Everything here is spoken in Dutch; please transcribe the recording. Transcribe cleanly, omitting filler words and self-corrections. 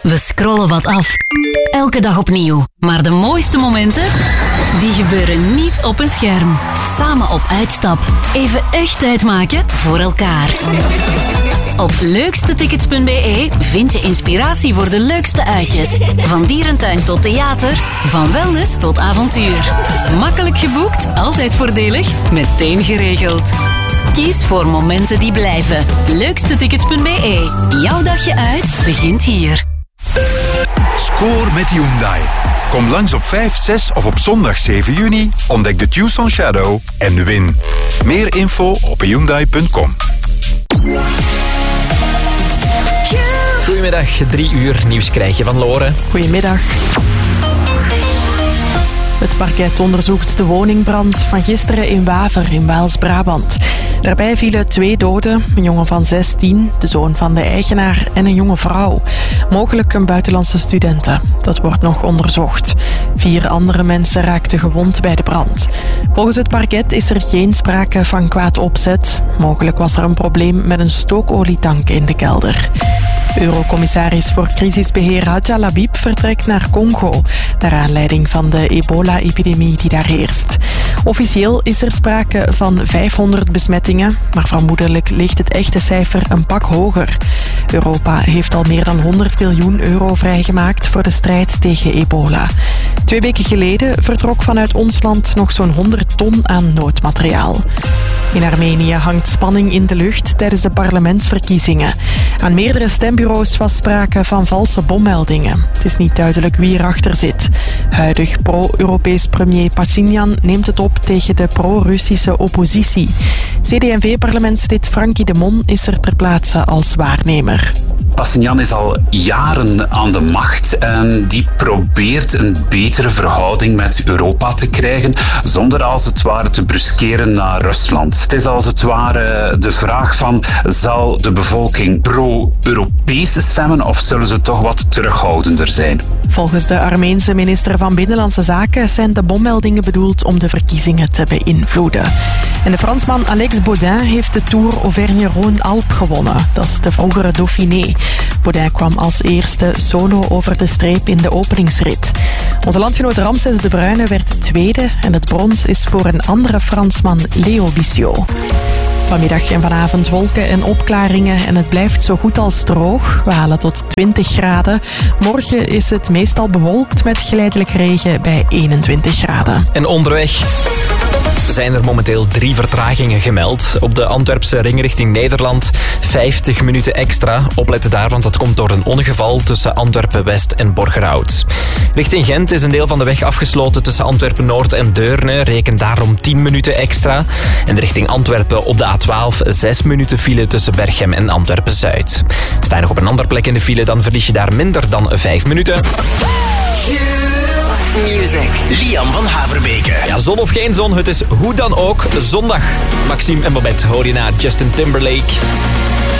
We scrollen wat af. Elke dag opnieuw. Maar de mooiste momenten, die gebeuren niet op een scherm. Samen op uitstap. Even echt tijd maken voor elkaar. Op leukstetickets.be vind je inspiratie voor de leukste uitjes. Van dierentuin tot theater, van wellness tot avontuur. Makkelijk geboekt, altijd voordelig, meteen geregeld. Kies voor momenten die blijven. Leukstetickets.be. Jouw dagje uit begint hier. Score met Hyundai. Kom langs op 5, 6 of op zondag 7 juni. Ontdek de Tucson Shadow en win. Meer info op Hyundai.com. Goedemiddag, 3 uur nieuws krijg je van Lore. Goedemiddag. Het parket onderzoekt de woningbrand van gisteren in Waver in Waals-Brabant. Daarbij vielen 2 doden, een jongen van 16, de zoon van de eigenaar, en een jonge vrouw. Mogelijk een buitenlandse studente. Dat wordt nog onderzocht. 4 andere mensen raakten gewond bij de brand. Volgens het parket is er geen sprake van kwaad opzet. Mogelijk was er een probleem met een stookolietank in de kelder. Eurocommissaris voor crisisbeheer Hadja Labib vertrekt naar Congo, naar aanleiding van de ebola-epidemie die daar heerst. Officieel is er sprake van 500 besmettingen, maar vermoedelijk ligt het echte cijfer een pak hoger. Europa heeft al meer dan 100 miljoen euro vrijgemaakt voor de strijd tegen ebola. 2 weken geleden vertrok vanuit ons land nog zo'n 100 ton aan noodmateriaal. In Armenië hangt spanning in de lucht tijdens de parlementsverkiezingen. Aan meerdere stembureaus was sprake van valse bommeldingen. Het is niet duidelijk wie erachter zit. Huidig pro-Europees premier Pashinyan neemt het op tegen de pro-Russische oppositie. CD&V-parlementslid Frankie de Mon is er ter plaatse als waarnemer. Pashinyan is al jaren aan de macht en die probeert een betere verhouding met Europa te krijgen, zonder als het ware te bruskeren naar Rusland. Het is als het ware de vraag van, zal de bevolking pro-Europese stemmen of zullen ze toch wat terughoudender zijn? Volgens de Armeense minister van Binnenlandse Zaken zijn de bommeldingen bedoeld om de verkiezingen te beïnvloeden. En de Fransman Alex Baudin heeft de Tour Auvergne-Rhône-Alpes gewonnen. Dat is de vroegere Dauphiné. Baudin kwam als eerste solo over de streep in de openingsrit. Onze landgenoot Ramses de Bruyne werd tweede en het brons is voor een andere Fransman, Leo Bissiot. Vanmiddag en vanavond wolken en opklaringen en het blijft zo goed als droog. We halen tot 20 graden. Morgen is het meestal bewolkt met geleidelijk regen bij 21 graden. En onderweg zijn er momenteel 3 vertragingen gemeld. Op de Antwerpse ring richting Nederland 50 minuten extra. Opletten daar, want dat komt door een ongeval tussen Antwerpen-West en Borgerhout. Richting Gent is een deel van de weg afgesloten tussen Antwerpen-Noord en Deurne. Reken daarom 10 minuten extra. En richting Antwerpen op de A12 6 minuten file tussen Berchem en Antwerpen-Zuid. Sta je nog op een andere plek in de file, dan verlies je daar minder dan 5 minuten. Music. Liam van Haverbeke. Ja, zon of geen zon, het is hoe dan ook zondag. Maxime en Babette hoor je na Justin Timberlake.